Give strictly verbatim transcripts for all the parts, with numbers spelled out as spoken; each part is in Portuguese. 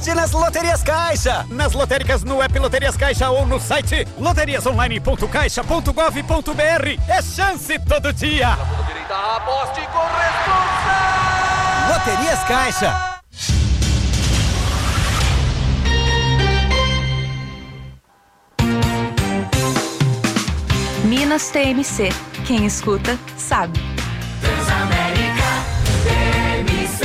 aposte nas Loterias Caixa. Nas lotéricas, no app Loterias Caixa ou no site loterias online ponto caixa ponto gov ponto br. É chance todo dia. Aposte com responsa. Loterias Caixa. Minas T M C. Quem escuta, sabe. Transamérica T M C.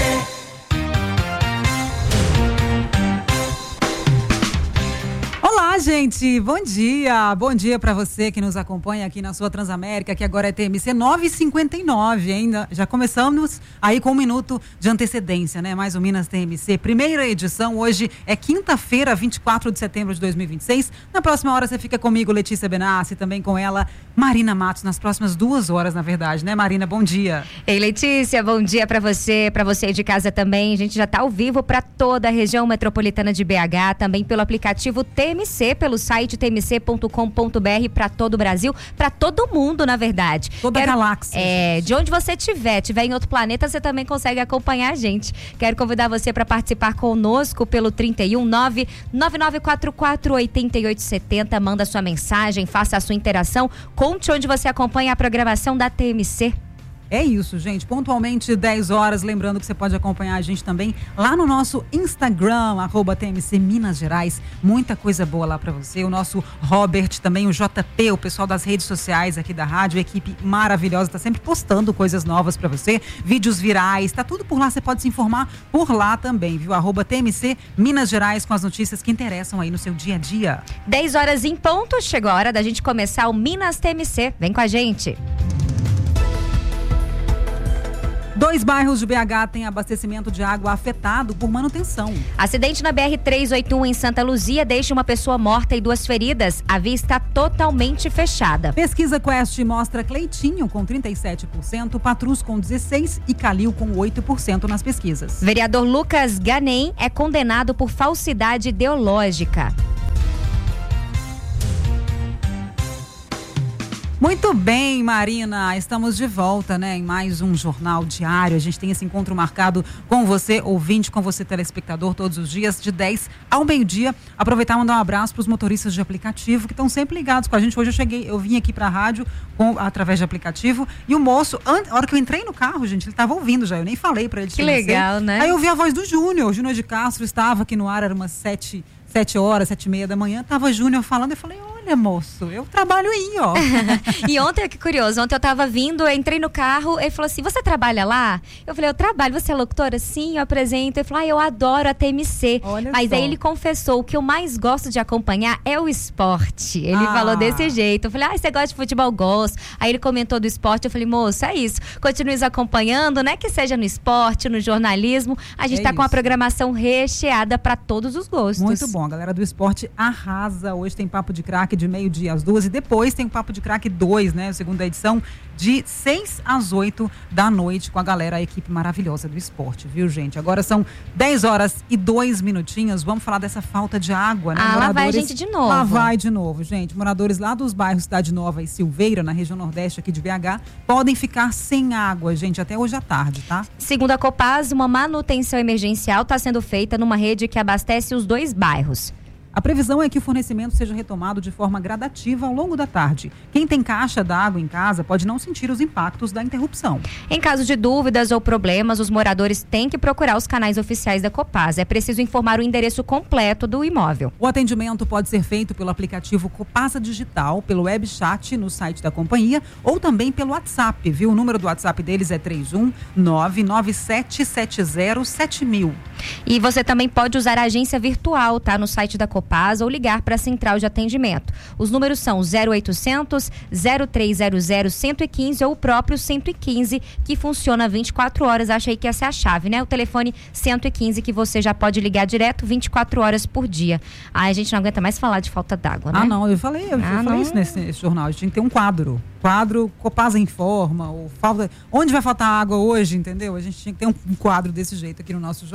Olá, gente, bom dia, bom dia para você que nos acompanha aqui na sua Transamérica, que agora é T M C nove e cinquenta e nove, ainda já começamos aí com um minuto de antecedência, né? Mais o Minas T M C, primeira edição, hoje é quinta-feira, vinte e quatro de setembro de dois mil e vinte e seis, na próxima hora você fica comigo, Letícia Benassi, também com ela, Marina Matos, nas próximas duas horas, na verdade, né, Marina? Bom dia. Ei, Letícia, bom dia para você, para você de casa também, a gente já tá ao vivo para toda a região metropolitana de B H, também pelo aplicativo T M C, pelo site t m c ponto com ponto b r para todo o Brasil, para todo mundo, na verdade. Toda Quero, a galáxia. É, de onde você estiver, estiver em outro planeta, você também consegue acompanhar a gente. Quero convidar você para participar conosco pelo trinta e um, nove nove nove quatro quatro, oito oito sete zero, manda sua mensagem, faça a sua interação, conte onde você acompanha a programação da T M C. É isso, gente. Pontualmente dez horas. Lembrando que você pode acompanhar a gente também lá no nosso Instagram, arroba T M C Minas Gerais. Muita coisa boa lá pra você. O nosso Robert, também o J P, o pessoal das redes sociais aqui da rádio, a equipe maravilhosa, tá sempre postando coisas novas pra você, vídeos virais, tá tudo por lá. Você pode se informar por lá também, viu? Arroba T M C Minas Gerais, com as notícias que interessam aí no seu dia a dia. dez horas em ponto, chegou a hora da gente começar o Minas T M C. Vem com a gente. Dois bairros de B H têm abastecimento de água afetado por manutenção. Acidente na B R trezentos e oitenta e um em Santa Luzia deixa uma pessoa morta e duas feridas. A via está totalmente fechada. Pesquisa Quest mostra Cleitinho com trinta e sete por cento, Patrus com dezesseis por cento e Calil com oito por cento nas pesquisas. Vereador Lucas Ganem é condenado por falsidade ideológica. Muito bem, Marina, estamos de volta, né, em mais um Jornal Diário. A gente tem esse encontro marcado com você, ouvinte, com você, telespectador, todos os dias, de dez ao meio-dia. Aproveitar e mandar um abraço para os motoristas de aplicativo que estão sempre ligados com a gente. Hoje eu cheguei, eu vim aqui para a rádio com, através de aplicativo, e o moço, an, a hora que eu entrei no carro, gente, ele estava ouvindo já, eu nem falei para ele. Que legal, né? Aí eu vi a voz do Júnior, o Júnior de Castro estava aqui no ar, era umas sete, sete horas, sete e meia da manhã, tava Júnior falando, eu falei, olha, moço, eu trabalho aí, ó. E ontem, que curioso, ontem eu tava vindo, eu entrei no carro, ele falou assim, você trabalha lá? Eu falei, eu trabalho, você é locutora? Sim, eu apresento. Ele falou, ah, eu adoro a T M C. Olha Mas só. aí ele confessou, o que eu mais gosto de acompanhar é o esporte. Ele Ah. falou desse jeito. Eu falei, ah, você gosta de futebol? Gosto. Aí ele comentou do esporte, eu falei, moço, é isso. Continue nos acompanhando, né? Que seja no esporte, no jornalismo. A gente É tá com a isso. programação recheada para todos os gostos. Muito bom, a galera do esporte arrasa. Hoje tem Papo de Craque de meio-dia às duas e depois tem o Papo de Craque dois, né? Segunda edição, de seis às oito da noite, com a galera, a equipe maravilhosa do esporte, viu, gente? Agora são dez horas e dois minutinhos. Vamos falar dessa falta de água, né? Ah, lá vai a gente de novo. Lá vai de novo, gente. Moradores lá dos bairros Cidade Nova e Silveira, na região nordeste aqui de B H, podem ficar sem água, gente, até hoje à tarde, tá? Segundo a Copasa, uma manutenção emergencial está sendo feita numa rede que abastece os dois bairros. A previsão é que o fornecimento seja retomado de forma gradativa ao longo da tarde. Quem tem caixa d'água em casa pode não sentir os impactos da interrupção. Em caso de dúvidas ou problemas, os moradores têm que procurar os canais oficiais da Copasa. É preciso informar o endereço completo do imóvel. O atendimento pode ser feito pelo aplicativo Copasa Digital, pelo web chat no site da companhia ou também pelo WhatsApp, viu? O número do WhatsApp deles é três um nove nove sete sete zero sete mil. E você também pode usar a agência virtual, tá? No site da Copasa ou ligar para a central de atendimento. Os números são zero oitocentos, zero três zero zero, cento e quinze ou o próprio cento e quinze, que funciona vinte e quatro horas. Achei que essa é a chave, né? O telefone cento e quinze, que você já pode ligar direto vinte e quatro horas por dia. Ai, a gente não aguenta mais falar de falta d'água, né? Ah, não, eu falei, eu, Ah, eu falei não. isso nesse, nesse jornal. A gente tem que ter um quadro. Quadro Copasa Informa, ou falta. Onde vai faltar água hoje, entendeu? A gente tinha que ter um, um quadro desse jeito aqui no nosso jornal.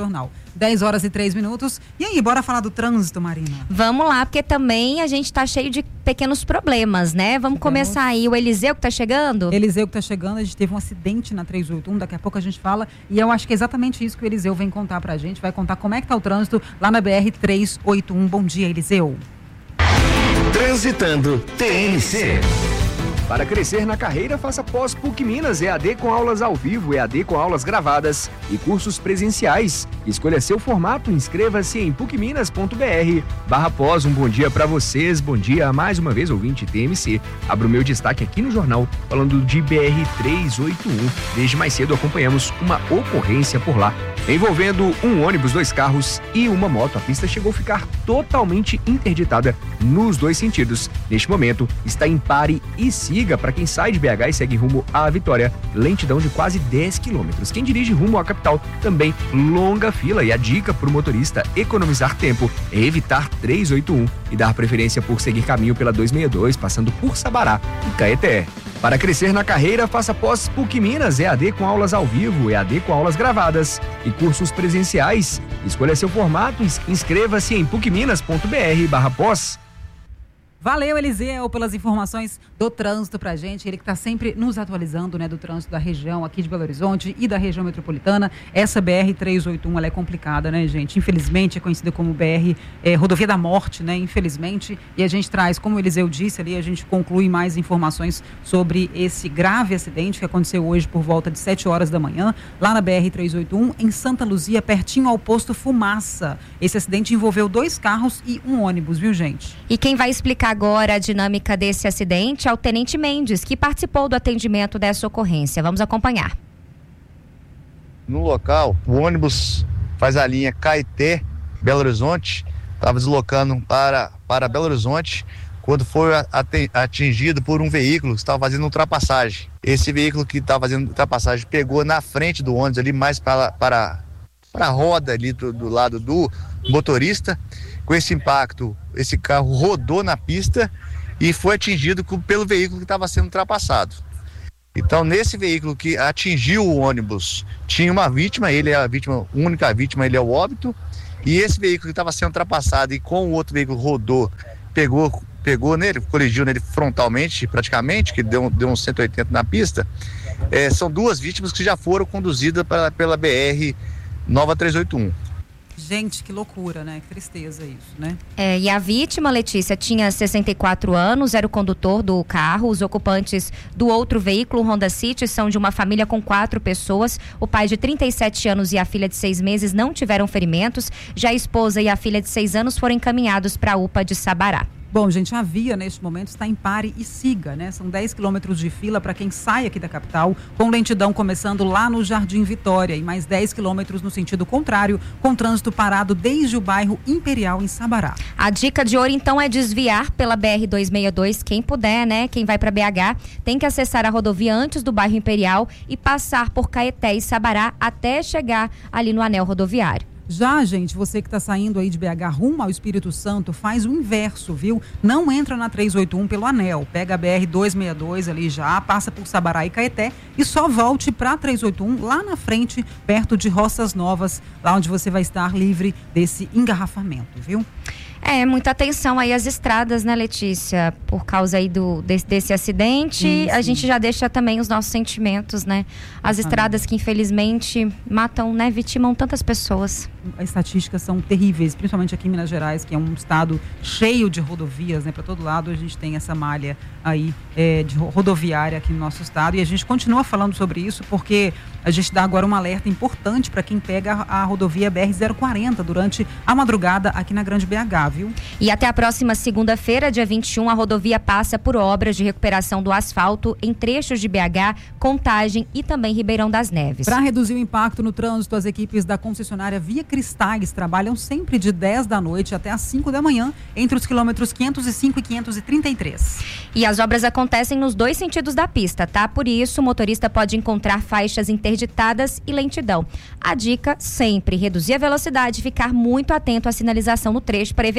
dez horas e três minutos. E aí, bora falar do trânsito, Marina? Vamos lá, porque também a gente tá cheio de pequenos problemas, né? Vamos Tivemos... começar aí. O Eliseu que tá chegando? Eliseu que tá chegando, a gente teve um acidente na trezentos e oitenta e um, daqui a pouco a gente fala. E eu acho que é exatamente isso que o Eliseu vem contar pra gente. Vai contar como é que tá o trânsito lá na B R trezentos e oitenta e um. Bom dia, Eliseu. Transitando T M C. Para crescer na carreira, faça pós PUC Minas, E A D com aulas ao vivo, E A D com aulas gravadas e cursos presenciais. Escolha seu formato, inscreva-se em pucminas ponto br barra pós. Um bom dia para vocês, bom dia mais uma vez, ouvinte T M C. Abro o meu destaque aqui no jornal, falando de B R trezentos e oitenta e um. Desde mais cedo acompanhamos uma ocorrência por lá, envolvendo um ônibus, dois carros e uma moto. A pista chegou a ficar totalmente interditada nos dois sentidos. Neste momento, está em pare e siga para quem sai de B H e segue rumo à Vitória. Lentidão de quase dez quilômetros. Quem dirige rumo à capital, também longa fila. E a dica para o motorista economizar tempo é evitar trezentos e oitenta e um e dar preferência por seguir caminho pela duzentos e sessenta e dois, passando por Sabará e Caeté. Para crescer na carreira, faça pós PUC Minas, E A D com aulas ao vivo, E A D com aulas gravadas e cursos presenciais. Escolha seu formato, inscreva-se em pucminas ponto br barra pós. Valeu, Eliseu, pelas informações do trânsito pra gente. Ele que está sempre nos atualizando, né, do trânsito da região aqui de Belo Horizonte e da região metropolitana. Essa B R trezentos e oitenta e um, ela é complicada, né, gente? Infelizmente, é conhecida como B R, é, Rodovia da Morte, né, infelizmente. E a gente traz, como o Eliseu disse ali, a gente conclui mais informações sobre esse grave acidente que aconteceu hoje por volta de sete horas da manhã, lá na B R trezentos e oitenta e um, em Santa Luzia, pertinho ao posto Fumaça. Esse acidente envolveu dois carros e um ônibus, viu, gente? E quem vai explicar agora a dinâmica desse acidente é o Tenente Mendes, que participou do atendimento dessa ocorrência. Vamos acompanhar. No local, o ônibus faz a linha Caeté, Belo Horizonte, estava deslocando para, para Belo Horizonte, quando foi atingido por um veículo que estava fazendo ultrapassagem. Esse veículo que estava fazendo ultrapassagem pegou na frente do ônibus ali, mais para, para, para a roda ali do, do lado do motorista. Com esse impacto, esse carro rodou na pista e foi atingido com, pelo veículo que estava sendo ultrapassado. Então, nesse veículo que atingiu o ônibus, tinha uma vítima, ele é a vítima, a única vítima, ele é o óbito, e esse veículo que estava sendo ultrapassado e com o outro veículo rodou, pegou, pegou nele, colidiu nele frontalmente, praticamente, que deu, deu uns cento e oitenta na pista. É, são duas vítimas que já foram conduzidas pra, pela B R Nova trezentos e oitenta e um. Gente, que loucura, né? Que tristeza isso, né? É, e a vítima, Letícia, tinha sessenta e quatro anos, era o condutor do carro. Os ocupantes do outro veículo, Honda City, são de uma família com quatro pessoas. O pai de trinta e sete anos e a filha de seis meses não tiveram ferimentos. Já a esposa e a filha de seis anos foram encaminhados para a U P A de Sabará. Bom, gente, a via neste momento está em pare e siga, né? São dez quilômetros de fila para quem sai aqui da capital, com lentidão começando lá no Jardim Vitória e mais dez quilômetros no sentido contrário, com trânsito parado desde o bairro Imperial em Sabará. A dica de ouro, então, é desviar pela B R duzentos e sessenta e dois, quem puder, né? Quem vai para B H tem que acessar a rodovia antes do bairro Imperial e passar por Caeté e Sabará até chegar ali no anel rodoviário. Já, gente, você que está saindo aí de B H rumo ao Espírito Santo, faz o inverso, viu? Não entra na trezentos e oitenta e um pelo anel, pega a B R duzentos e sessenta e dois ali já, passa por Sabará e Caeté e só volte para trezentos e oitenta e um lá na frente, perto de Roças Novas, lá onde você vai estar livre desse engarrafamento, viu? É, muita atenção aí às estradas, né, Letícia? Por causa aí do, desse, desse acidente, sim, sim. A gente já deixa também os nossos sentimentos, né? As estradas que infelizmente matam, né, vitimam tantas pessoas. As estatísticas são terríveis, principalmente aqui em Minas Gerais, que é um estado cheio de rodovias, né? Para todo lado a gente tem essa malha aí é, de rodoviária aqui no nosso estado e a gente continua falando sobre isso porque a gente dá agora um alerta importante para quem pega a, a rodovia B R zero quarenta durante a madrugada aqui na Grande B H, viu? E até a próxima segunda-feira, dia vinte e um, a rodovia passa por obras de recuperação do asfalto em trechos de B H, Contagem e também Ribeirão das Neves. Para reduzir o impacto no trânsito, as equipes da concessionária Via Cristais trabalham sempre de dez da noite até às cinco da manhã, entre os quilômetros quinhentos e cinco e quinhentos e trinta e três. E as obras acontecem nos dois sentidos da pista, tá? Por isso, o motorista pode encontrar faixas interditadas e lentidão. A dica sempre reduzir a velocidade e ficar muito atento à sinalização no trecho para evitar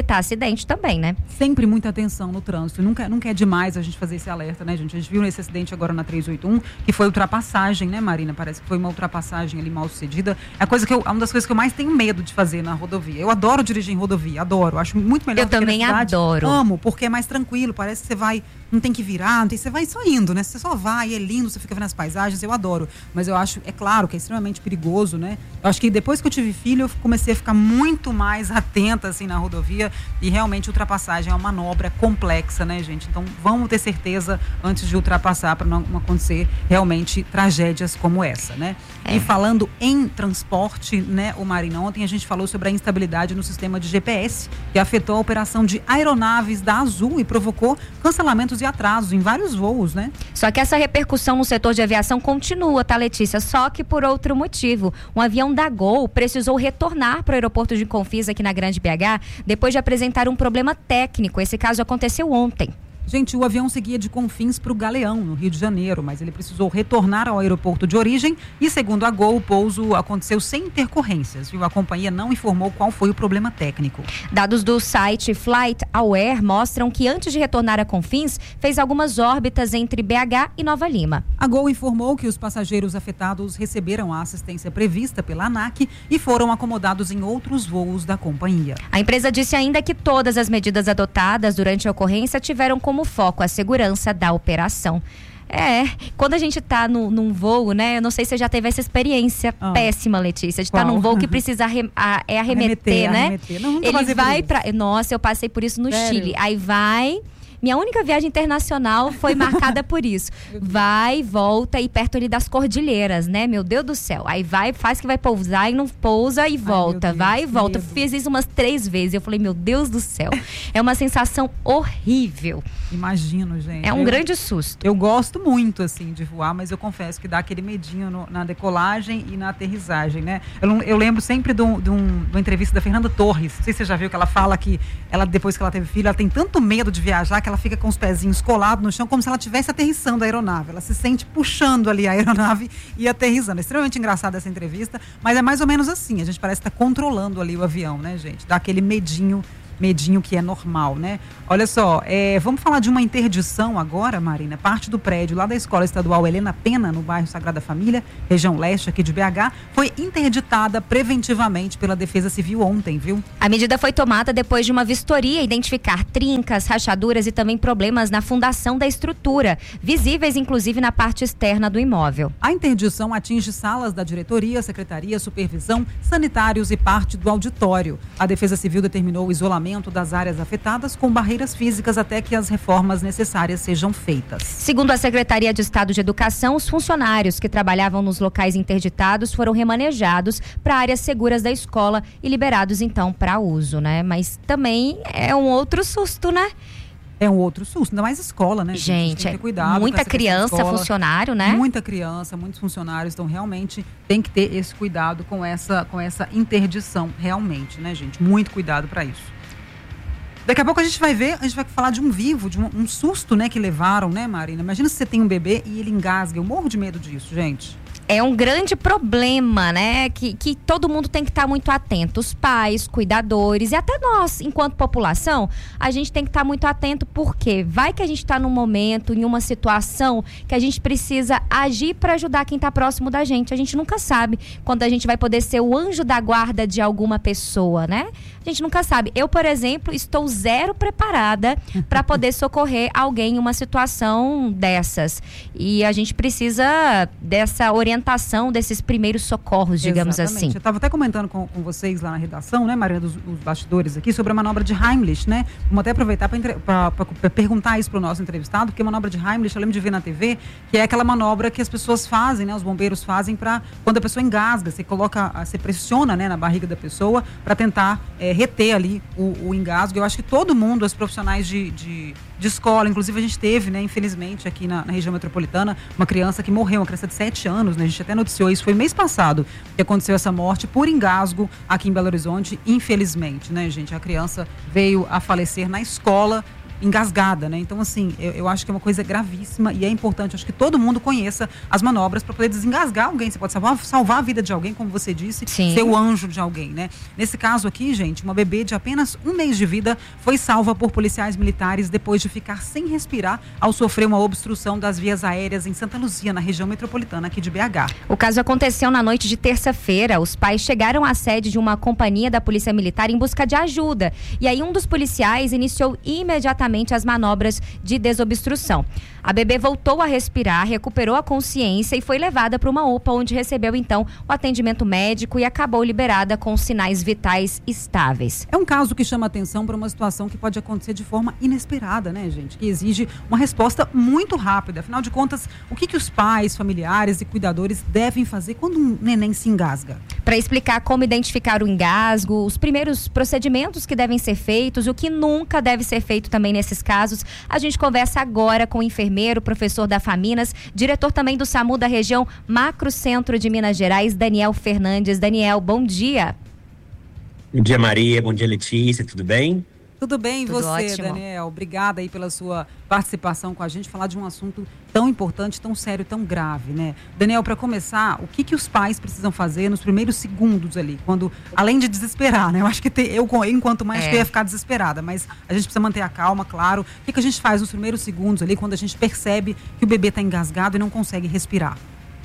evitar acidente também, né? Sempre muita atenção no trânsito. Nunca, nunca é demais a gente fazer esse alerta, né, gente? A gente viu nesse acidente agora na trezentos e oitenta e um, que foi ultrapassagem, né, Marina? Parece que foi uma ultrapassagem ali mal sucedida. É a coisa que eu, uma das coisas que eu mais tenho medo de fazer na rodovia. Eu adoro dirigir em rodovia, adoro. Acho muito melhor eu do que também na cidade. adoro. Amo, porque é mais tranquilo. Parece que você vai, não tem que virar, não tem, você vai só indo, né? Você só vai, é lindo, você fica vendo as paisagens, eu adoro. Mas eu acho, é claro, que é extremamente perigoso, né? Eu acho que depois que eu tive filho, eu comecei a ficar muito mais atenta, assim, na rodovia. E realmente ultrapassagem é uma manobra complexa, né, gente? Então vamos ter certeza antes de ultrapassar para não acontecer realmente tragédias como essa, né? É. E falando em transporte, né, o Marina, ontem a gente falou sobre a instabilidade no sistema de G P S, que afetou a operação de aeronaves da Azul e provocou cancelamentos e atrasos em vários voos, né? Só que essa repercussão no setor de aviação continua, tá, Letícia? Só que por outro motivo. Um avião da Gol precisou retornar para o aeroporto de Confins aqui na Grande B H depois de apresentar um problema técnico. Esse caso aconteceu ontem. Gente, o avião seguia de Confins para o Galeão, no Rio de Janeiro, mas ele precisou retornar ao aeroporto de origem e, segundo a Gol, o pouso aconteceu sem intercorrências, viu? A companhia não informou qual foi o problema técnico. Dados do site Flight Aware mostram que antes de retornar a Confins, fez algumas órbitas entre B H e Nova Lima. A Gol informou que os passageiros afetados receberam a assistência prevista pela ANAC e foram acomodados em outros voos da companhia. A empresa disse ainda que todas as medidas adotadas durante a ocorrência tiveram como como foco a segurança da operação. É, quando a gente tá no, num voo, né? Eu não sei se você já teve essa experiência ah. péssima, Letícia, de estar tá num voo que precisa arre, a, é arremeter, arremeter né? Arremeter. Não, Ele vai pra... Nossa, eu passei por isso no Sério? Chile. Aí vai... Minha única viagem internacional foi marcada por isso. Vai, volta e perto ali das cordilheiras, né? Meu Deus do céu. Aí vai, faz que vai pousar e não pousa e volta. Ai, Deus, vai e volta. Medo. Fiz isso umas três vezes. Eu falei, meu Deus do céu. É uma sensação horrível. Imagino, gente. É um eu, grande susto. Eu gosto muito, assim, de voar, mas eu confesso que dá aquele medinho no, na decolagem e na aterrissagem, né? Eu, eu lembro sempre de, um, de, um, de uma entrevista da Fernanda Torres. Não sei se você já viu que ela fala que ela, depois que ela teve filho, ela tem tanto medo de viajar que ela fica com os pezinhos colados no chão, como se ela estivesse aterrissando a aeronave. Ela se sente puxando ali a aeronave e aterrissando. É extremamente engraçada essa entrevista, mas é mais ou menos assim. A gente parece estar controlando ali o avião, né, gente? Dá aquele medinho, medinho que é normal, né? Olha só, é, vamos falar de uma interdição agora, Marina. Parte do prédio lá da Escola Estadual Helena Pena, no bairro Sagrada Família, região leste aqui de B H, foi interditada preventivamente pela Defesa Civil ontem, viu? A medida foi tomada depois de uma vistoria identificar trincas, rachaduras e também problemas na fundação da estrutura, visíveis inclusive na parte externa do imóvel. A interdição atinge salas da diretoria, secretaria, supervisão, sanitários e parte do auditório. A Defesa Civil determinou o isolamento das áreas afetadas com barreiras físicas até que as reformas necessárias sejam feitas. Segundo a Secretaria de Estado de Educação, os funcionários que trabalhavam nos locais interditados foram remanejados para áreas seguras da escola e liberados então para uso, né? Mas também é um outro susto, né? É um outro susto, ainda mais escola, né? Gente, gente tem que ter cuidado, muita criança, escola, funcionário, né? Muita criança, muitos funcionários, então realmente tem que ter esse cuidado com essa, com essa interdição, realmente, né, gente? Muito cuidado para isso. Daqui a pouco a gente vai ver, a gente vai falar de um vivo, de um, um susto, né, que levaram, né, Marina? Imagina se você tem um bebê e ele engasga. Eu morro de medo disso, gente. É um grande problema, né? Que, que todo mundo tem que estar muito atento. Os pais, cuidadores e até nós, enquanto população, a gente tem que estar muito atento porque vai que a gente está num momento, em uma situação que a gente precisa agir para ajudar quem está próximo da gente. A gente nunca sabe quando a gente vai poder ser o anjo da guarda de alguma pessoa, né? A gente nunca sabe. Eu, por exemplo, estou zero preparada para poder socorrer alguém em uma situação dessas. E a gente precisa dessa orientação, desses primeiros socorros, digamos Exatamente. assim. Eu estava até comentando com, com vocês lá na redação, né, Maria, dos, dos bastidores aqui, sobre a manobra de Heimlich, né? Vamos até aproveitar para perguntar isso para o nosso entrevistado, porque a manobra de Heimlich, eu lembro de ver na T V, que é aquela manobra que as pessoas fazem, né? Os bombeiros fazem para quando a pessoa engasga, você coloca, você pressiona, né, na barriga da pessoa para tentar é, reter ali o, o engasgo. Eu acho que todo mundo, os profissionais de, de, de escola, inclusive a gente teve, né, infelizmente aqui na, na região metropolitana, uma criança que morreu, uma criança de sete anos, né, a gente até noticiou isso, foi mês passado que aconteceu essa morte por engasgo aqui em Belo Horizonte, infelizmente, né, gente, a criança veio a falecer na escola engasgada, né? Então, assim, eu, eu acho que é uma coisa gravíssima e é importante, acho que todo mundo conheça as manobras para poder desengasgar alguém. Você pode salvar, salvar a vida de alguém, como você disse, Sim. ser o anjo de alguém, né? Nesse caso aqui, gente, uma bebê de apenas um mês de vida foi salva por policiais militares depois de ficar sem respirar ao sofrer uma obstrução das vias aéreas em Santa Luzia, na região metropolitana aqui de B H. O caso aconteceu na noite de terça-feira. Os pais chegaram à sede de uma companhia da Polícia Militar em busca de ajuda. E aí um dos policiais iniciou imediatamente as manobras de desobstrução. A bebê voltou a respirar, recuperou a consciência e foi levada para uma U P A, onde recebeu então o atendimento médico e acabou liberada com sinais vitais estáveis. É um caso que chama atenção para uma situação que pode acontecer de forma inesperada, né, gente? Que exige uma resposta muito rápida. Afinal de contas, o que, que os pais, familiares e cuidadores devem fazer quando um neném se engasga? Para explicar como identificar o engasgo, os primeiros procedimentos que devem ser feitos, o que nunca deve ser feito também nesses casos, a gente conversa agora com o enfermeiro, professor da Faminas, diretor também do SAMU da região Macro Centro de Minas Gerais, Daniel Fernandes. Daniel, bom dia. Bom dia, Maria. Bom dia, Letícia. Tudo bem? Tudo bem, e você, ótimo. Daniel? Obrigada aí pela sua participação com a gente, falar de um assunto tão importante, tão sério, tão grave, né? Daniel, para começar, o que que os pais precisam fazer nos primeiros segundos ali, quando, além de desesperar, né? Eu acho que te, eu, enquanto mãe, É. acho que eu ia ficar desesperada, mas a gente precisa manter a calma, claro. O que que a gente faz nos primeiros segundos ali, quando a gente percebe que o bebê está engasgado e não consegue respirar?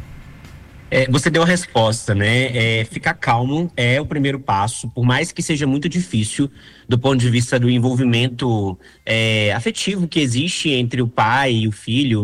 É, você deu a resposta, né? É, ficar calmo é o primeiro passo, por mais que seja muito difícil do ponto de vista do envolvimento é, afetivo que existe entre o pai e o filho.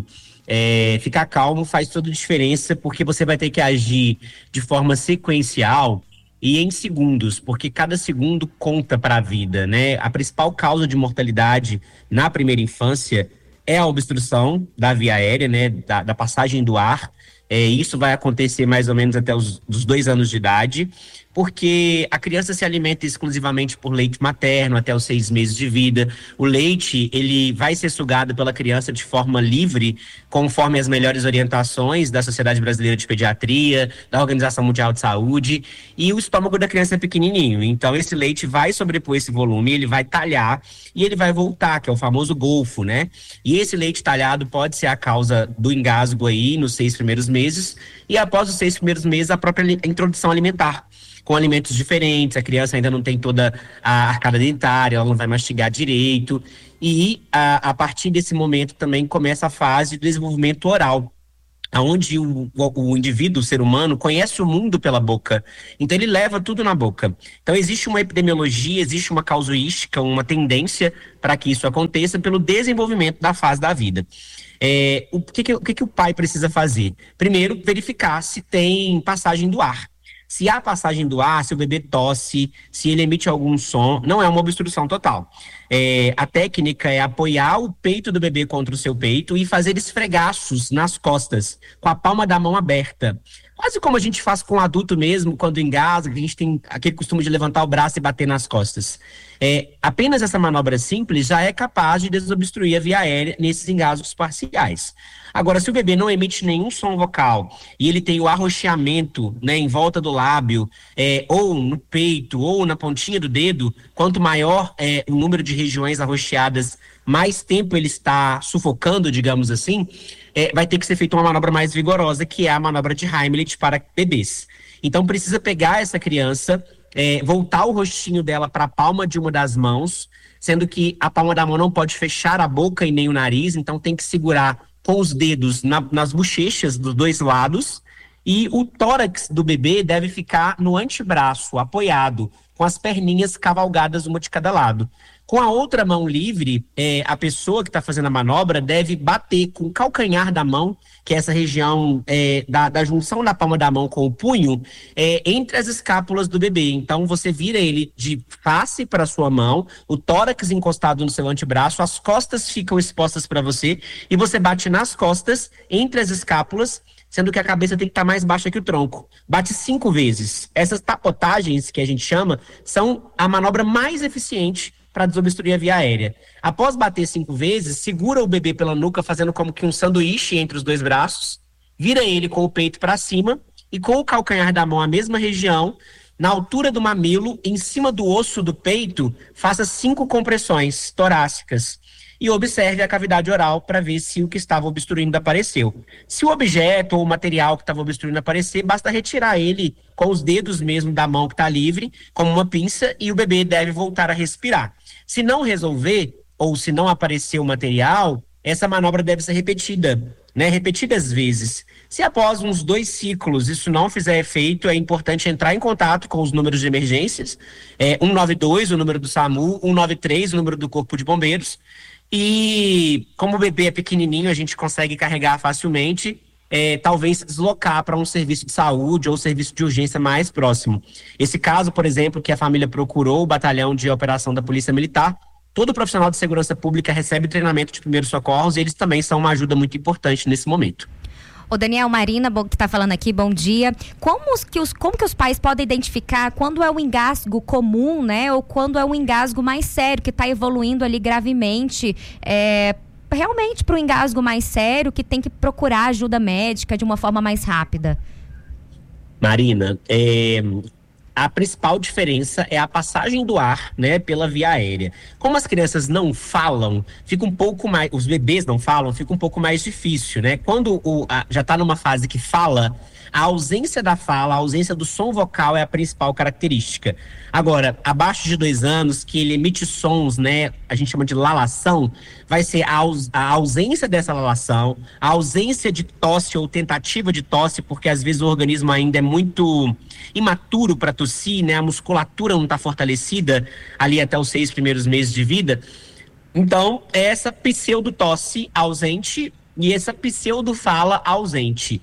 É, ficar calmo faz toda a diferença, porque você vai ter que agir de forma sequencial e em segundos, porque cada segundo conta para a vida, né? A principal causa de mortalidade na primeira infância é a obstrução da via aérea, né? Da, da passagem do ar. É, isso vai acontecer mais ou menos até os dos dois anos de idade, porque a criança se alimenta exclusivamente por leite materno até os seis meses de vida. O leite, ele vai ser sugado pela criança de forma livre, conforme as melhores orientações da Sociedade Brasileira de Pediatria, da Organização Mundial de Saúde, e o estômago da criança é pequenininho. Então, esse leite vai sobrepor esse volume, ele vai talhar e ele vai voltar, que é o famoso golfo, né? E esse leite talhado pode ser a causa do engasgo aí nos seis primeiros meses, e após os seis primeiros meses, a própria introdução alimentar, com alimentos diferentes. A criança ainda não tem toda a arcada dentária, ela não vai mastigar direito, e a, a partir desse momento também começa a fase do desenvolvimento oral, onde o, o, o indivíduo, o ser humano, conhece o mundo pela boca. Então ele leva tudo na boca. Então existe uma epidemiologia, existe uma casuística, uma tendência para que isso aconteça pelo desenvolvimento da fase da vida. É, o, que, que, o que, que o pai precisa fazer? Primeiro, verificar se tem passagem do ar. Se há passagem do ar, se o bebê tosse, se ele emite algum som, não é uma obstrução total. É, a técnica é apoiar o peito do bebê contra o seu peito e fazer esfregaços nas costas, com a palma da mão aberta. Quase como a gente faz com o adulto mesmo, quando engasga, a gente tem aquele costume de levantar o braço e bater nas costas. É, apenas essa manobra simples já é capaz de desobstruir a via aérea nesses engasgos parciais. Agora, se o bebê não emite nenhum som vocal e ele tem o arroxeamento, né, em volta do lábio, é, ou no peito, ou na pontinha do dedo, quanto maior é, o número de regiões arroxeadas, mais tempo ele está sufocando, digamos assim, é, vai ter que ser feita uma manobra mais vigorosa, que é a manobra de Heimlich para bebês. Então precisa pegar essa criança, é, voltar o rostinho dela para a palma de uma das mãos, sendo que a palma da mão não pode fechar a boca e nem o nariz, então tem que segurar com os dedos na, nas bochechas dos dois lados, e o tórax do bebê deve ficar no antebraço, apoiado, com as perninhas cavalgadas uma de cada lado. Com a outra mão livre, é, a pessoa que está fazendo a manobra deve bater com o calcanhar da mão, que é essa região é, da, da junção da palma da mão com o punho, é, entre as escápulas do bebê. Então você vira ele de face para a sua mão, o tórax encostado no seu antebraço, as costas ficam expostas para você, e você bate nas costas, entre as escápulas, sendo que a cabeça tem que estar mais baixa que o tronco. Bate cinco vezes. Essas tapotagens, que a gente chama, são a manobra mais eficiente para desobstruir a via aérea. Após bater cinco vezes, segura o bebê pela nuca, fazendo como que um sanduíche entre os dois braços, vira ele com o peito para cima e com o calcanhar da mão a mesma região, na altura do mamilo, em cima do osso do peito, faça cinco compressões torácicas e observe a cavidade oral para ver se o que estava obstruindo apareceu. Se o objeto ou o material que estava obstruindo aparecer, basta retirar ele com os dedos mesmo da mão que está livre, como uma pinça, e o bebê deve voltar a respirar. Se não resolver, ou se não aparecer o material, essa manobra deve ser repetida, né? Repetidas vezes. Se após uns dois ciclos isso não fizer efeito, é importante entrar em contato com os números de emergências, é, um nove dois, o número do SAMU, um nove três, o número do Corpo de Bombeiros. E como o bebê é pequenininho, a gente consegue carregar facilmente, é, talvez se deslocar para um serviço de saúde ou serviço de urgência mais próximo. Esse caso, por exemplo, que a família procurou o batalhão de operação da Polícia Militar, todo profissional de segurança pública recebe treinamento de primeiros socorros e eles também são uma ajuda muito importante nesse momento. O Daniel, Marina, que está falando aqui, bom dia. Como que, os, como que os pais podem identificar quando é um engasgo comum, né? Ou quando é um engasgo mais sério, que está evoluindo ali gravemente, é, realmente para o engasgo mais sério, que tem que procurar ajuda médica de uma forma mais rápida? Marina, é... a principal diferença é a passagem do ar, né, pela via aérea. Como as crianças não falam, fica um pouco mais, os bebês não falam, fica um pouco mais difícil, né? Quando o, a, já está numa fase que fala, a ausência da fala, a ausência do som vocal é a principal característica. Agora, abaixo de dois anos, que ele emite sons, né, a gente chama de lalação, vai ser a, aus, a ausência dessa lalação, a ausência de tosse ou tentativa de tosse, porque às vezes o organismo ainda é muito imaturo para tossir, né, a musculatura não está fortalecida ali até os seis primeiros meses de vida. Então, é essa pseudo-tosse ausente e essa pseudo-fala ausente.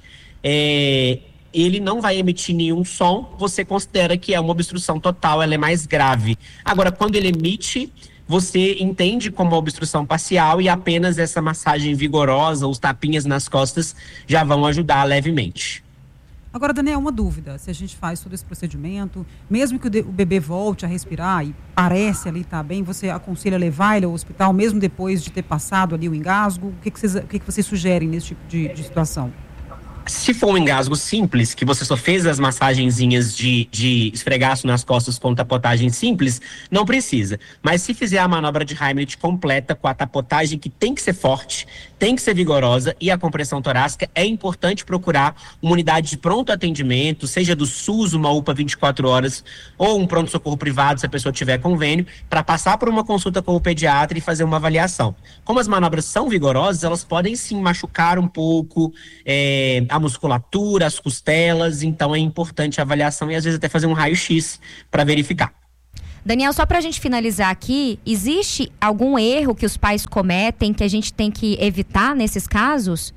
É, ele não vai emitir nenhum som, você considera que é uma obstrução total, ela é mais grave. Agora, quando ele emite, você entende como uma obstrução parcial e apenas essa massagem vigorosa, os tapinhas nas costas já vão ajudar levemente. Agora, Daniel, uma dúvida, se a gente faz todo esse procedimento, mesmo que o, de, o bebê volte a respirar e parece ali estar bem, você aconselha levar ele ao hospital, mesmo depois de ter passado ali o engasgo? O que, que, vocês, o que, que vocês sugerem nesse tipo de, de situação? Se for um engasgo simples, que você só fez as massagenzinhas de, de esfregaço nas costas com tapotagem simples, não precisa. Mas se fizer a manobra de Heimlich completa com a tapotagem que tem que ser forte, tem que ser vigorosa e a compressão torácica, é importante procurar uma unidade de pronto atendimento, seja do SUS, uma U P A vinte e quatro horas, ou um pronto-socorro privado, se a pessoa tiver convênio, para passar por uma consulta com o pediatra e fazer uma avaliação. Como as manobras são vigorosas, elas podem sim machucar um pouco, é, a musculatura, as costelas, então é importante a avaliação e às vezes até fazer um raio-x para verificar. Daniel, só para a gente finalizar aqui, existe algum erro que os pais cometem que a gente tem que evitar nesses casos?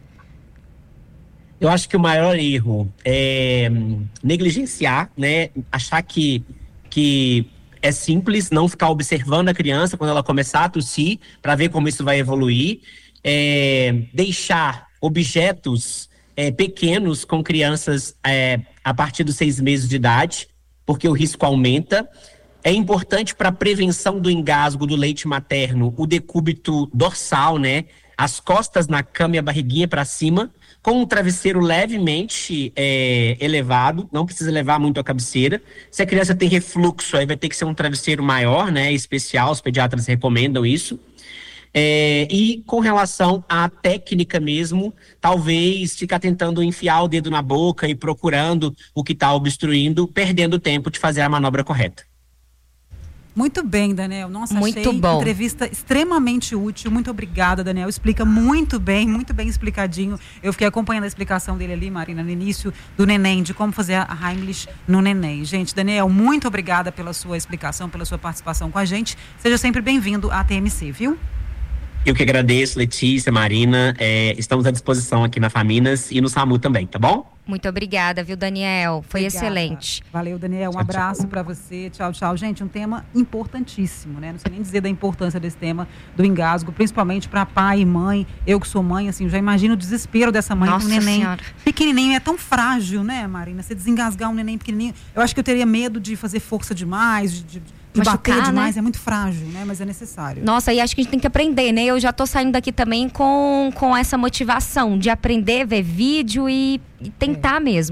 Eu acho que o maior erro é negligenciar, né? Achar que, que é simples, não ficar observando a criança quando ela começar a tossir para ver como isso vai evoluir, é, deixar objetos É, pequenos com crianças é, a partir dos seis meses de idade, porque o risco aumenta. É importante para a prevenção do engasgo do leite materno o decúbito dorsal, né? As costas na cama e a barriguinha para cima, com um travesseiro levemente é, elevado, não precisa levar muito a cabeceira. Se a criança tem refluxo, aí vai ter que ser um travesseiro maior, né? Especial, os pediatras recomendam isso. É, e com relação à técnica mesmo, talvez ficar tentando enfiar o dedo na boca e procurando o que está obstruindo, perdendo tempo de fazer a manobra correta. Muito bem, Daniel. Nossa, muito achei bom. Entrevista extremamente útil. Muito obrigada, Daniel. Explica muito bem, muito bem explicadinho. Eu fiquei acompanhando a explicação dele ali, Marina, no início do neném, de como fazer a Heimlich no neném. Gente, Daniel, muito obrigada pela sua explicação, pela sua participação com a gente. Seja sempre bem-vindo à T M C, viu? Eu que agradeço, Letícia, Marina. É, estamos à disposição aqui na Faminas e no SAMU também, tá bom? Muito obrigada, viu, Daniel? Foi Obrigada. Excelente. Valeu, Daniel. Um tchau, abraço para você. Tchau, tchau. Gente, um tema importantíssimo, né? Não sei nem dizer da importância desse tema do engasgo, principalmente para pai e mãe. Eu que sou mãe, assim, já imagino o desespero dessa mãe Nossa com o neném Senhora. pequenininho. É tão frágil, né, Marina? Você desengasgar um neném pequenininho. Eu acho que eu teria medo de fazer força demais, de, de, de bater demais. Né? É muito frágil, né? Mas é necessário. Nossa, e acho que a gente tem que aprender, né? Eu já tô saindo daqui também com, com essa motivação de aprender, ver vídeo e, e tentar é. mesmo.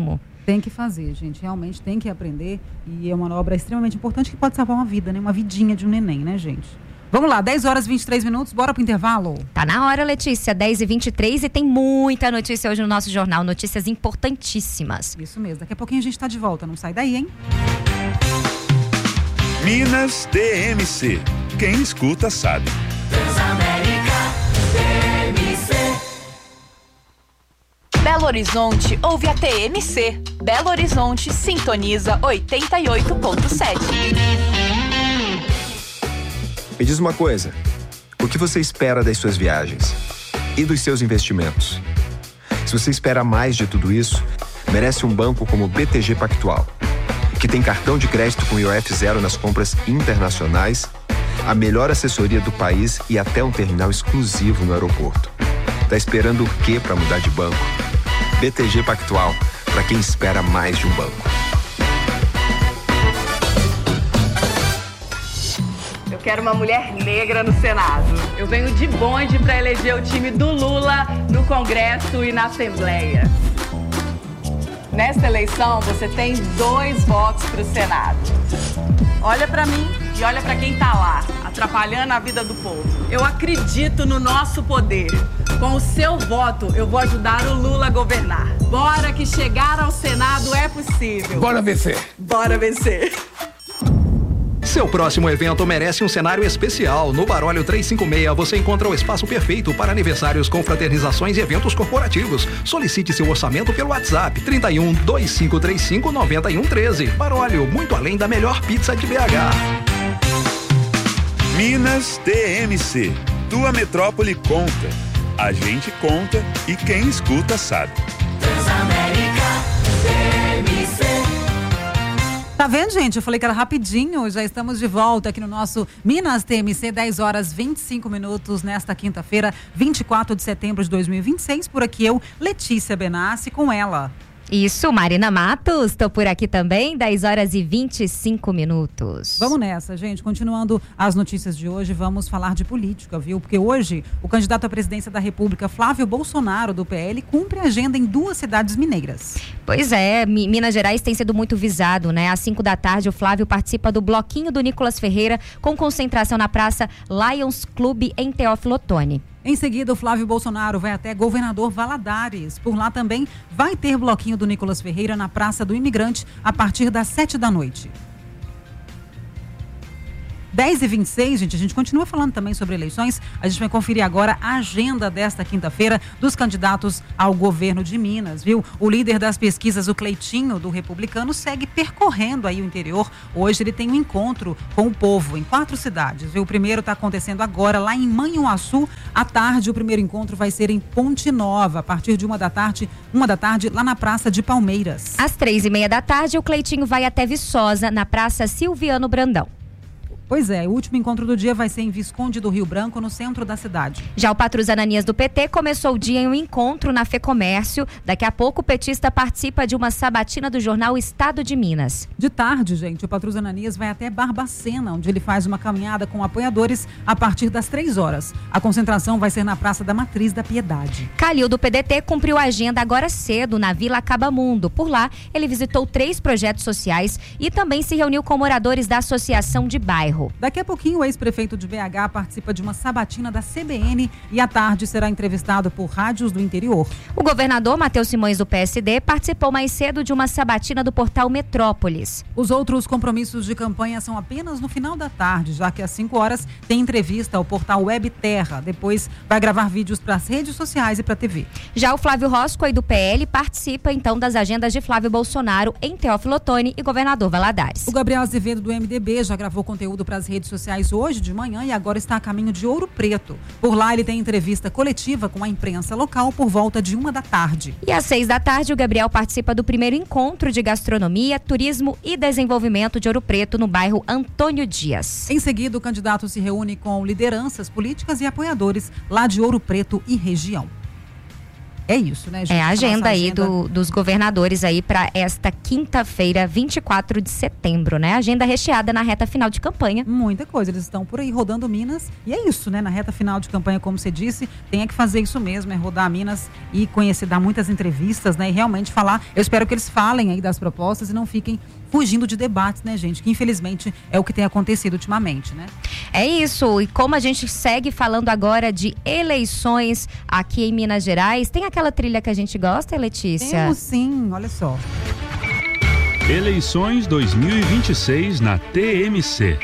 Tem que fazer, gente. Realmente tem que aprender. E é uma obra extremamente importante que pode salvar uma vida, né? Uma vidinha de um neném, né, gente? Vamos lá, dez horas e vinte e três minutos, bora pro intervalo? Tá na hora, Letícia, dez e vinte e três, e tem muita notícia hoje no nosso jornal, notícias importantíssimas. Isso mesmo, daqui a pouquinho a gente tá de volta, não sai daí, hein? Minas D M C, quem escuta sabe. Transamérica D M C. Belo Horizonte ouve a T M C. Belo Horizonte sintoniza oitenta e oito ponto sete. Me diz uma coisa, o que você espera das suas viagens e dos seus investimentos? Se você espera mais de tudo isso, merece um banco como o B T G Pactual, que tem cartão de crédito com I O F zero nas compras internacionais, a melhor assessoria do país e até um terminal exclusivo no aeroporto. Tá esperando o quê para mudar de banco? B T G Pactual, para quem espera mais de um banco. Eu quero uma mulher negra no Senado. Eu venho de bonde para eleger o time do Lula no Congresso e na Assembleia. Nesta eleição, você tem dois votos para o Senado. Olha para mim e olha para quem tá lá, atrapalhando a vida do povo. Eu acredito no nosso poder. Com o seu voto, eu vou ajudar o Lula a governar. Bora que chegar ao Senado é possível. Bora vencer. Bora vencer. Seu próximo evento merece um cenário especial. No Barólio trezentos e cinquenta e seis você encontra o espaço perfeito para aniversários, confraternizações e eventos corporativos. Solicite seu orçamento pelo WhatsApp trinta e um, dois cinco três cinco, nove um um três. Barólio, muito além da melhor pizza de B H. Minas D M C, tua metrópole conta. A gente conta e quem escuta sabe. Transamérica D M C. Tá vendo, gente? Eu falei que era rapidinho, já estamos de volta aqui no nosso Minas T M C, dez horas e vinte e cinco minutos nesta quinta-feira, vinte e quatro de setembro de dois mil e vinte e seis. Por aqui eu, Letícia Benassi, com ela. Isso, Marina Matos, tô por aqui também, dez horas e vinte e cinco minutos. Vamos nessa, gente. Continuando as notícias de hoje, vamos falar de política, viu? Porque hoje o candidato à presidência da República, Flávio Bolsonaro, do P L, cumpre agenda em duas cidades mineiras. Pois é, Minas Gerais tem sido muito visado, né? Às cinco da tarde, o Flávio participa do bloquinho do Nicolas Ferreira, com concentração na Praça Lions Clube, em Teófilo Otoni. Em seguida, o Flávio Bolsonaro vai até Governador Valadares. Por lá também vai ter bloquinho do Nicolas Ferreira na Praça do Imigrante a partir das sete da noite. dez e vinte e seis, gente, a gente continua falando também sobre eleições. A gente vai conferir agora a agenda desta quinta-feira dos candidatos ao governo de Minas, viu? O líder das pesquisas, o Cleitinho, do Republicano, segue percorrendo aí o interior. Hoje ele tem um encontro com o povo em quatro cidades, viu? O primeiro está acontecendo agora lá em Manhuaçu. À tarde, o primeiro encontro vai ser em Ponte Nova, a partir de uma da tarde, uma da tarde, lá na Praça de Palmeiras. Às três e meia da tarde, o Cleitinho vai até Viçosa, na Praça Silviano Brandão. Pois é, o último encontro do dia vai ser em Visconde do Rio Branco, no centro da cidade. Já o Patrus Ananias do P T começou o dia em um encontro na FEComércio. Daqui a pouco o petista participa de uma sabatina do jornal Estado de Minas. De tarde, gente, o Patrus Ananias vai até Barbacena, onde ele faz uma caminhada com apoiadores a partir das três horas. A concentração vai ser na Praça da Matriz da Piedade. Calil do P D T cumpriu a agenda agora cedo na Vila Acabamundo. Por lá, ele visitou três projetos sociais e também se reuniu com moradores da Associação de Bairro. Daqui a pouquinho, o ex-prefeito de B H participa de uma sabatina da C B N e à tarde será entrevistado por rádios do interior. O governador Matheus Simões, do P S D, participou mais cedo de uma sabatina do portal Metrópolis. Os outros compromissos de campanha são apenas no final da tarde, já que às cinco horas tem entrevista ao portal Web Terra. Depois vai gravar vídeos para as redes sociais e para a T V. Já o Flávio Roscoe, do P L, participa então das agendas de Flávio Bolsonaro em Teófilo Otoni e Governador Valadares. O Gabriel Azevedo, do M D B, já gravou conteúdo para as redes sociais hoje de manhã e agora está a caminho de Ouro Preto. Por lá ele tem entrevista coletiva com a imprensa local por volta de uma da tarde. E às seis da tarde o Gabriel participa do primeiro encontro de gastronomia, turismo e desenvolvimento de Ouro Preto no bairro Antônio Dias. Em seguida o candidato se reúne com lideranças políticas e apoiadores lá de Ouro Preto e região. É isso, né, gente? É a agenda aí agenda... Do, dos governadores aí para esta quinta-feira, vinte e quatro de setembro, né? Agenda recheada na reta final de campanha. Muita coisa, eles estão por aí rodando Minas e é isso, né? Na reta final de campanha, como você disse, tem que fazer isso mesmo, é rodar Minas e conhecer, dar muitas entrevistas, né? E realmente falar, eu espero que eles falem aí das propostas e não fiquem fugindo de debates, né, gente? Que infelizmente é o que tem acontecido ultimamente, né? É isso, e como a gente segue falando agora de eleições aqui em Minas Gerais, tem aquela trilha que a gente gosta, Letícia? Temos sim, olha só. Eleições dois mil e vinte e seis na T M C.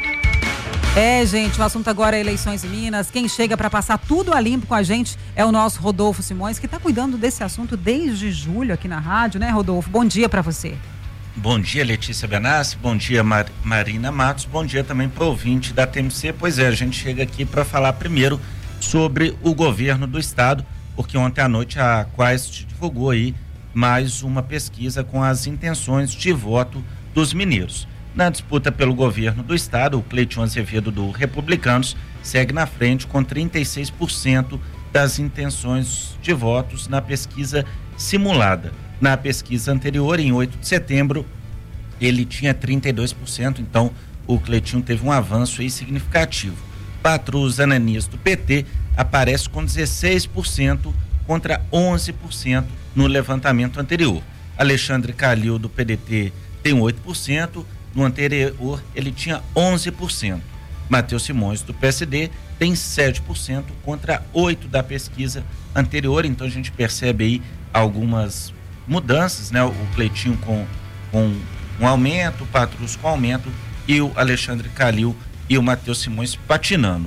É, gente, o assunto agora é eleições em Minas. Quem chega para passar tudo a limpo com a gente é o nosso Rodolfo Simões, que está cuidando desse assunto desde julho aqui na rádio, né, Rodolfo? Bom dia para você. Bom dia, Letícia Benassi, bom dia, Mar- Marina Matos, bom dia também para o ouvinte da T M C. Pois é, a gente chega aqui para falar primeiro sobre o governo do estado, porque ontem à noite a Quaest divulgou aí mais uma pesquisa com as intenções de voto dos mineiros. Na disputa pelo governo do estado, o Cleiton Azevedo do Republicanos segue na frente com trinta e seis por cento das intenções de votos na pesquisa simulada. Na pesquisa anterior, em oito de setembro, ele tinha trinta e dois por cento, então o Cleitinho teve um avanço aí significativo. Patrus Ananias do P T aparece com dezesseis por cento contra onze por cento no levantamento anterior. Alexandre Calil do P D T tem oito por cento, no anterior ele tinha onze por cento. Matheus Simões do P S D tem sete por cento contra oito por cento da pesquisa anterior, então a gente percebe aí algumas mudanças, né? O Cleitinho com, com um aumento, o Patrus com aumento e o Alexandre Calil e o Matheus Simões patinando.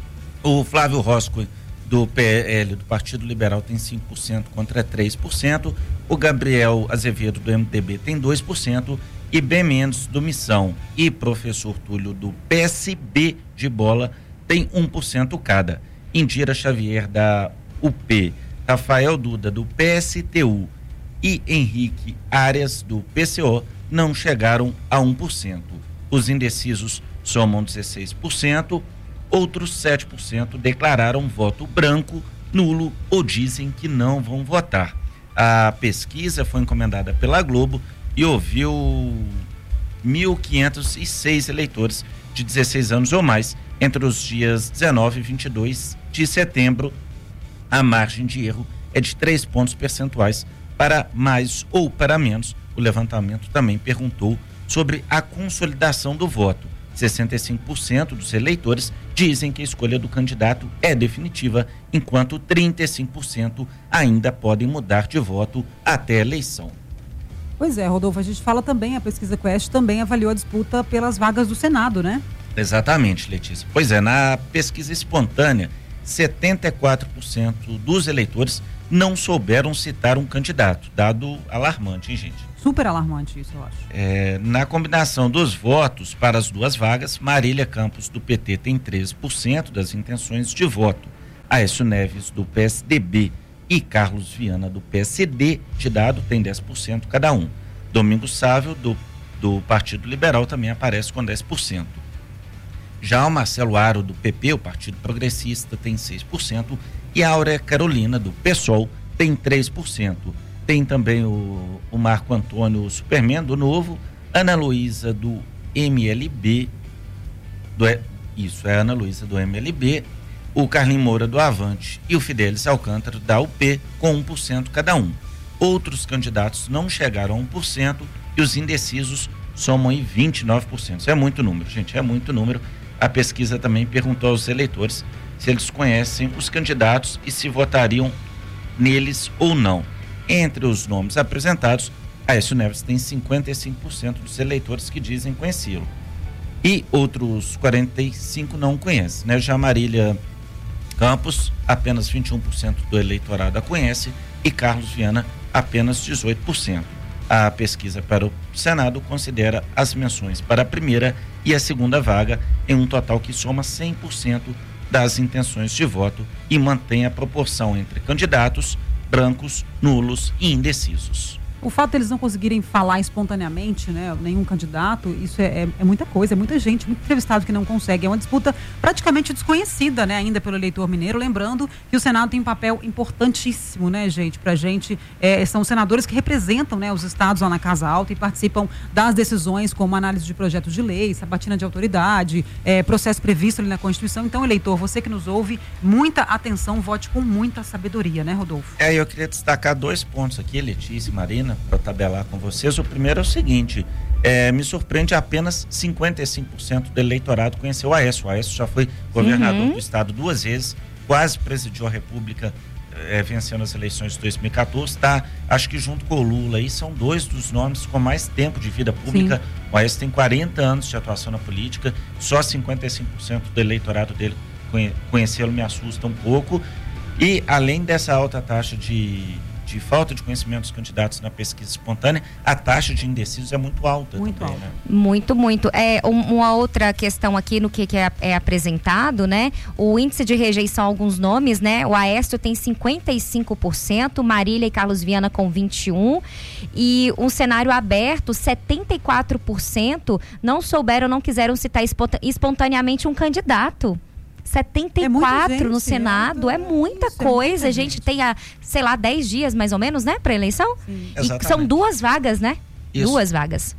O Flávio Rosco do P L, do Partido Liberal, tem cinco por cento contra três por cento, o Gabriel Azevedo do M D B tem dois por cento e Ben Mendes do Missão e professor Túlio do P S B de Bola tem um por cento cada. Indira Xavier da U P, Rafael Duda do P S T U e Henrique Arias do P C O não chegaram a um por cento. Os indecisos somam dezesseis por cento, outros sete por cento declararam voto branco, nulo ou dizem que não vão votar. A pesquisa foi encomendada pela Globo e ouviu mil quinhentos e seis eleitores de dezesseis anos ou mais entre os dias dezenove e vinte e dois de setembro. A margem de erro é de três pontos percentuais para mais ou para menos. O levantamento também perguntou sobre a consolidação do voto. sessenta e cinco por cento dos eleitores dizem que a escolha do candidato é definitiva, enquanto trinta e cinco por cento ainda podem mudar de voto até a eleição. Pois é, Rodolfo, a gente fala também, a pesquisa Quest também avaliou a disputa pelas vagas do Senado, né? Exatamente, Letícia. Pois é, na pesquisa espontânea, setenta e quatro por cento dos eleitores não souberam citar um candidato, dado alarmante, hein, gente? Super alarmante isso, eu acho. É, na combinação dos votos para as duas vagas, Marília Campos do P T tem treze por cento das intenções de voto. Aécio Neves do P S D B e Carlos Viana do P S D de dado tem dez por cento cada um. Domingos Sávio do, do Partido Liberal também aparece com dez por cento. Já o Marcelo Aro do P P, o Partido Progressista, tem seis por cento e a Áurea Carolina do PSOL tem três por cento. Tem também o, o Marco Antônio Superman do Novo, Ana Luísa do M L B, do, isso, é Ana Luísa do M L B, o Carlinhos Moura do Avante e o Fidelis Alcântara da U P com um por cento cada um. Outros candidatos não chegaram a um por cento e os indecisos somam aí vinte e nove por cento. Isso é muito número, gente, é muito número. A pesquisa também perguntou aos eleitores se eles conhecem os candidatos e se votariam neles ou não. Entre os nomes apresentados, Aécio Neves tem cinquenta e cinco por cento dos eleitores que dizem conhecê-lo. E outros quarenta e cinco por cento não conhecem, né? Já Marília Campos, apenas vinte e um por cento do eleitorado a conhece e Carlos Viana, apenas dezoito por cento. A pesquisa para o Senado considera as menções para a primeira e a segunda vaga em um total que soma cem por cento das intenções de voto e mantém a proporção entre candidatos, brancos, nulos e indecisos. O fato deles não conseguirem falar espontaneamente, né, nenhum candidato, isso é, é, é muita coisa, é muita gente, muito entrevistado que não consegue. É uma disputa praticamente desconhecida, né, ainda pelo eleitor mineiro. Lembrando que o Senado tem um papel importantíssimo, né, gente, pra gente. É, são senadores que representam, né, os estados lá na Casa Alta e participam das decisões, como análise de projetos de lei, sabatina de autoridade, é, processo previsto ali na Constituição. Então, eleitor, você que nos ouve, muita atenção, vote com muita sabedoria, né, Rodolfo? É, eu queria destacar dois pontos aqui, Letícia e Marina, para tabelar com vocês. O primeiro é o seguinte, é, me surpreende apenas cinquenta e cinco por cento do eleitorado conheceu o Aécio. O Aécio já foi governador uhum. do estado duas vezes, quase presidiu a República, é, vencendo as eleições de dois mil e catorze, tá? Acho que junto com o Lula aí são dois dos nomes com mais tempo de vida pública. Sim. O Aécio tem quarenta anos de atuação na política, só cinquenta e cinco por cento do eleitorado dele conhecê-lo me assusta um pouco. E além dessa alta taxa de, de falta de conhecimento dos candidatos na pesquisa espontânea, a taxa de indecisos é muito alta. Muito também, alta. Né? Muito, muito. É, um, uma outra questão aqui no que, que é, é apresentado, né? O índice de rejeição a alguns nomes, né? O Aécio tem cinquenta e cinco por cento, Marília e Carlos Viana com vinte e um por cento, e um cenário aberto, setenta e quatro por cento não souberam, não quiseram citar espontaneamente um candidato. setenta e quatro é gente, no Senado, é, é muita isso, coisa. É a gente, gente tem, a, sei lá, dez dias mais ou menos, né, para eleição? Sim. E exatamente. São duas vagas, né? Isso. Duas vagas.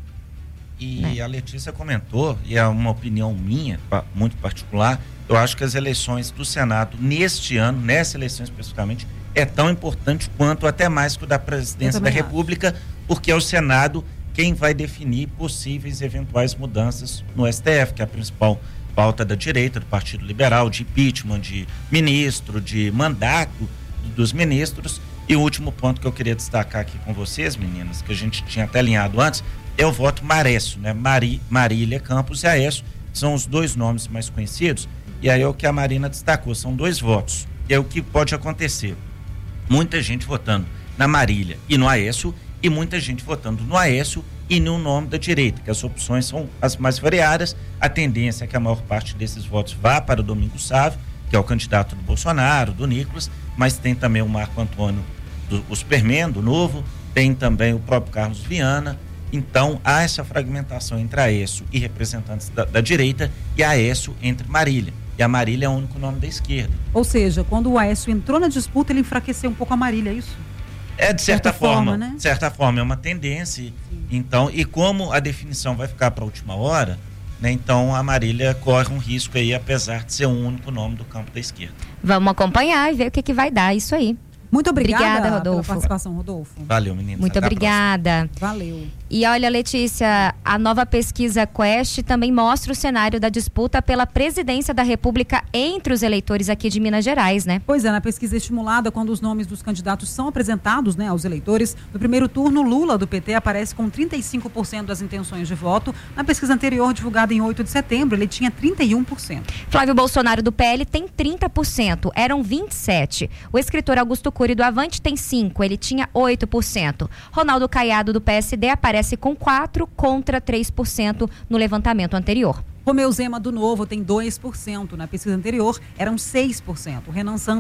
E né? A Letícia comentou, e é uma opinião minha, muito particular, eu acho que as eleições do Senado neste ano, nessa eleição especificamente, é tão importante quanto, até mais que o da presidência da República, acho. Porque é o Senado quem vai definir possíveis eventuais mudanças no S T F, que é a principal pauta da direita, do Partido Liberal, de impeachment, de ministro, de mandato dos ministros. E o último ponto que eu queria destacar aqui com vocês, meninas, que a gente tinha até alinhado antes, é o voto Marécio, né? Mari, Marília Campos e Aécio são os dois nomes mais conhecidos. E aí é o que a Marina destacou, são dois votos. E é o que pode acontecer. Muita gente votando na Marília e no Aécio, e muita gente votando no Aécio e no nome da direita, que as opções são as mais variadas. A tendência é que a maior parte desses votos vá para o Domingos Sávio, que é o candidato do Bolsonaro, do Nicolas, mas tem também o Marco Antônio do, o Superman, do Novo, tem também o próprio Carlos Viana. Então há essa fragmentação entre Aécio e representantes da, da direita, e Aécio entre Marília. E a Marília é o único nome da esquerda. Ou seja, quando o Aécio entrou na disputa, ele enfraqueceu um pouco a Marília, é isso? É, de certa, certa forma, forma né? de certa forma, é uma tendência. Sim. Então, e como a definição vai ficar para a última hora, né, então a Marília corre um risco aí, apesar de ser o único nome do campo da esquerda. Vamos acompanhar e ver o que, que vai dar isso aí. Muito obrigada, obrigada Rodolfo. Pela participação, Rodolfo. Valeu, meninas. Muito Até obrigada. Valeu. E olha, Letícia, a nova pesquisa Quest também mostra o cenário da disputa pela presidência da República entre os eleitores aqui de Minas Gerais, né? Pois é, na pesquisa estimulada, quando os nomes dos candidatos são apresentados, né, aos eleitores, no primeiro turno, Lula, do P T, aparece com trinta e cinco por cento das intenções de voto. Na pesquisa anterior, divulgada em oito de setembro, ele tinha trinta e um por cento. Flávio Bolsonaro, do P L, tem trinta por cento, eram vinte e sete por cento. O escritor Augusto Cury, do Avante, tem cinco por cento, ele tinha oito por cento. Ronaldo Caiado, do P S D, aparece com quatro por cento contra três por cento no levantamento anterior. Romeu Zema, do Novo, tem dois por cento. Na pesquisa anterior, eram seis por cento. Renan Santos